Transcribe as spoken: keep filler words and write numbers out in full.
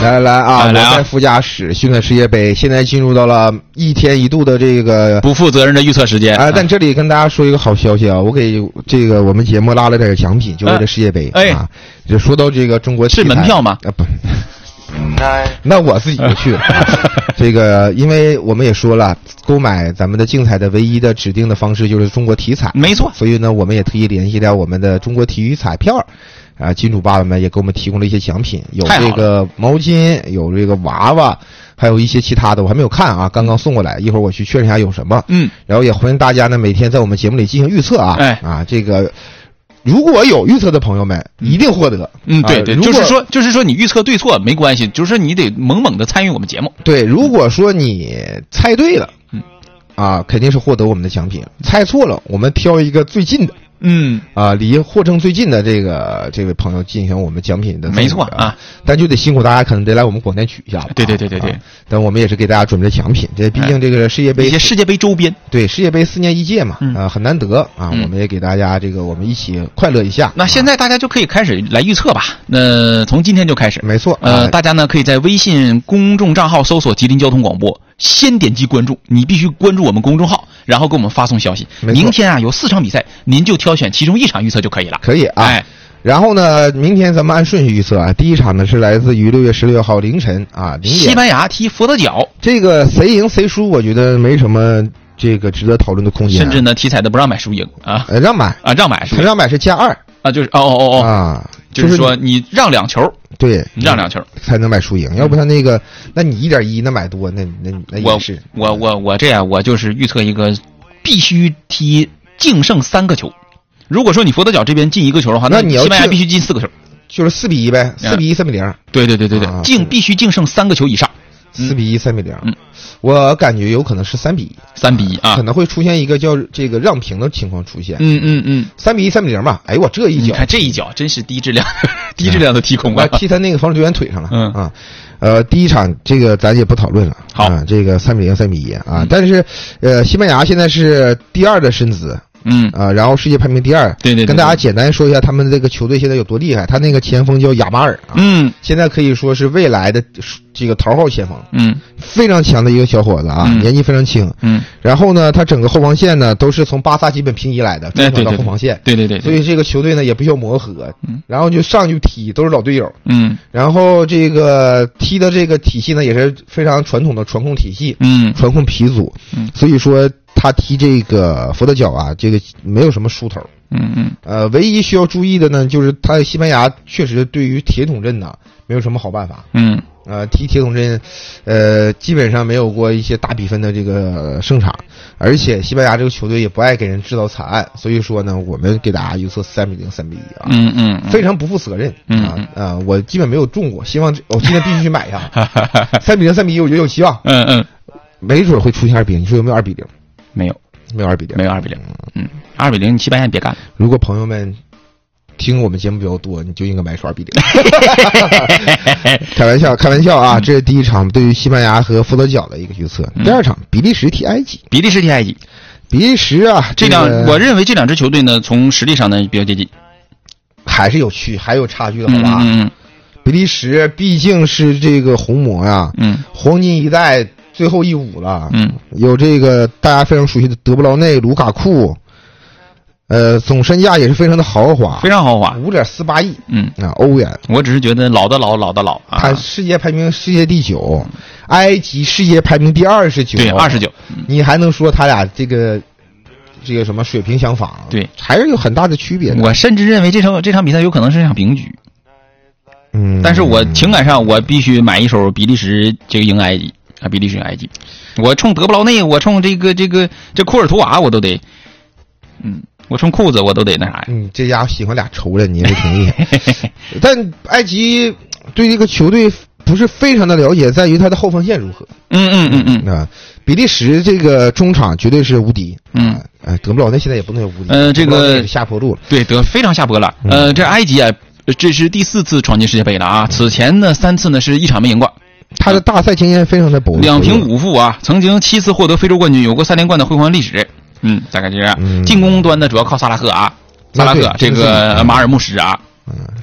来来来啊！ 来啊我在副驾驶训练世界杯，现在进入到了一天一度的这个不负责任的预测时间啊！但这里跟大家说一个好消息啊，我给这个我们节目拉了点奖品，就为了世界杯、 哎、 啊。就说到这个中国是门票吗？ 啊不。那我自己就去了。这个，因为我们也说了，购买咱们的竞彩的唯一的指定的方式就是中国体彩， 没错。 所以呢，我们也特意联系了我们的中国体育彩票，啊，金主爸爸们也给我们提供了一些奖品，有这个毛巾，有这个娃娃，还有一些其他的，我还没有看啊，刚刚送过来，一会儿我去确认一下有什么。 嗯， 然后也欢迎大家呢每天在我们节目里进行预测啊， 哎啊，这个。如果有预测的朋友们，一定获得。 嗯，对对， 啊、 就是说，就是说，你预测对错没关系，就是你得猛猛的参与我们节目。 对，如果说你猜对了，嗯，啊，肯定是获得我们的奖品；猜错了，我们挑一个最近的， 嗯， 啊，离获胜最近的这个这位朋友进行我们奖品的。 没错啊， 但就得辛苦大家，可能得来我们广电取一下吧。 对对对对对。 啊、但我们也是给大家准备了奖品，这毕竟这个世界杯、 哎、一些世界杯周边， 对世界杯四年一届嘛， 嗯、 啊，很难得啊、嗯，我们也给大家这个我们一起快乐一下。 那现在大家就可以开始来预测吧。那从今天就开始， 没错。 呃， 啊、 大家呢可以在微信公众账号搜索吉林交通广播，先点击关注，你必须关注我们公众号，然后给我们发送消息。明天啊有四场比赛，您就挑选其中一场预测就可以了。 可以啊。 哎， 然后呢，明天咱们按顺序预测啊。第一场呢是来自于六月十六号凌晨啊，零点西班牙踢佛得角。 这个谁赢谁输，我觉得没什么这个值得讨论的空间、啊。 甚至呢，体彩的不让买输赢啊， 呃，让买啊，让买输赢， 让买是加二啊，就是哦哦哦哦啊， 就是说你让两球， 对， 让两球才能买输赢，要不他那个，那你一点一那买多，那那那也是。 我我我我这样，我就是预测一个必须踢净胜三个球。如果说你佛得角这边进一个球的话， 那你要西班牙必须进四个球， 就是四比一呗，四比一三比零。 对对对对对， 啊、 净必须净胜三个球以上。 四比一三比零。 嗯， 我感觉有可能是三比一， 三比一啊， 可能会出现一个叫这个让平的情况出现。 嗯嗯嗯， 三比一三比零吧。哎呦我这一脚， 你看这一脚真是低质量，低质量的踢空啊， 踢他那个防守队员腿上了。 嗯啊。呃，第一场这个咱也不讨论了。 好， 啊、这个三比零、三比一啊、 嗯， 但是呃，西班牙现在是第二的身子， 嗯啊、呃，然后世界排名第二。 对 对, 对， 跟大家简单说一下他们这个球队现在有多厉害。他那个前锋叫亚马尔啊， 嗯， 现在可以说是未来的这个头号前锋， 嗯， 非常强的一个小伙子啊， 嗯、 年纪非常轻， 嗯， 然后呢，他整个后防线呢都是从巴萨基本平移来的，转到后防线， 对对 对, 对, 对, 对， 所以这个球队呢也不需要磨合， 嗯， 然后就上去踢，都是老队友， 嗯， 然后这个踢的这个体系呢也是非常传统的传控体系， 嗯， 传控鼻祖， 嗯， 所以说他踢这个佛得角啊，这个没有什么疏头， 嗯嗯， 呃，唯一需要注意的呢，就是他西班牙确实对于铁桶阵呢没有什么好办法， 嗯， 呃，踢铁桶阵，呃，基本上没有过一些大比分的这个胜场，而且西班牙这个球队也不爱给人制造惨案，所以说呢，我们给大家预测三比零、三比一啊， 嗯嗯， 非常不负责任， 嗯啊啊，我基本没有中过，希望我今天必须去买一下，三比零、三比一，我觉得有希望， 嗯嗯， 没准会出现二比零，你说有没有二比零？ 没有， 没有二比零， 没有二比零，嗯，二比零，西班牙别干。 如果朋友们听我们节目比较多，你就应该买出二比零。开玩笑，开玩笑啊！这是第一场对于西班牙和佛得角的一个预测。第二场，比利时踢埃及。 比利时踢埃及， 比利时啊， 这两、 这个、 我认为这两支球队呢，从实力上呢比较接近， 还是有区，还有差距的，好吧？ 嗯嗯。 比利时毕竟是这个红魔呀， 嗯， 黄金一代最后一舞了， 嗯， 有这个大家非常熟悉的德布劳内、卢卡库。呃，总身价也是非常的豪华， 非常豪华， 五点四八亿， 嗯啊，欧元。 我只是觉得老的老，老的老啊。 他世界排名世界第九，埃及世界排名第二十九， 对，二十九。 你还能说他俩这个这个什么水平相仿？ 对， 还是有很大的区别的。 我甚至认为这场这场比赛有可能是一场平局。 嗯， 但是我情感上我必须买一手比利时这个赢埃及啊，比利时赢埃及。我冲德布劳内，我冲这个这个这库尔图瓦，我都得，嗯。我冲裤子我都得那啥呀！ 嗯，这家伙喜欢俩仇人，你也是挺厉害。但埃及对这个球队不是非常的了解，在于他的后防线如何。 嗯嗯嗯嗯啊，比利时这个中场绝对是无敌。 嗯， 呃，德布劳内现在也不能有无敌。 呃，这个下坡路了。 对，得非常下坡了。呃，这埃及啊，这是第四次闯进世界杯了啊！此前呢三次呢是一场没赢过。 他的大赛经验非常的薄， 两平五负啊，曾经七次获得非洲冠军，有过三连冠的辉煌历史。嗯，大概就是、嗯、进攻端呢，主要靠萨拉赫啊，萨拉赫这个马尔穆什啊。 嗯。